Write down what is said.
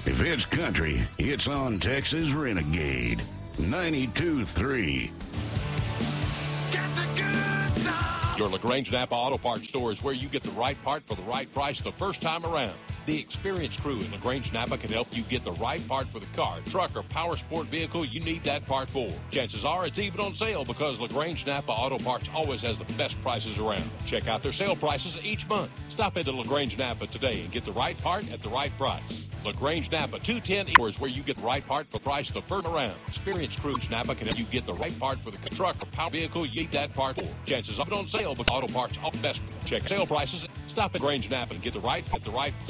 If it's country, it's on Texas Renegade 92.3. Your LaGrange Napa Auto Parts store is where you get the right part for the right price the first time around. The experienced crew in LaGrange Napa can help you get the right part for the car, truck, or power sport vehicle you need that part for. Chances are it's even on sale because LaGrange Napa Auto Parts always has the best prices around. Check out their sale prices each month. Stop into LaGrange Napa today and get the right part at the right price. LaGrange Napa 210 is where you get the right part for the price the first around. Experienced crew in Napa can help you get the right part for the truck or power vehicle you need that part for. Chances are it's on sale because auto parts are the best. Check sale prices. Stop at LaGrange Napa and get the right